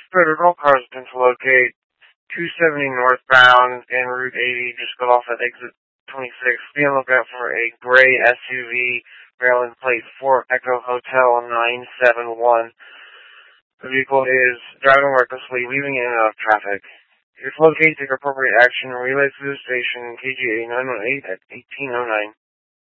Protocol cars attempt to locate 270 northbound and Route 80. Just got off at exit 26. Be on the lookout for a gray SUV, Maryland plate 4 Echo Hotel 971. The vehicle is driving recklessly, weaving in and out of traffic. If located, take appropriate action. Relay to the station, KGA 918 at 1809.